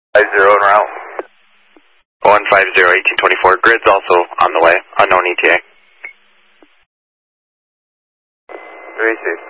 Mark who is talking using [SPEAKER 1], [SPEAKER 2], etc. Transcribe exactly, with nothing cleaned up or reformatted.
[SPEAKER 1] Five zero en route. One five zero eighteen twenty four. Grid's also on the way. Unknown E T A. Three six.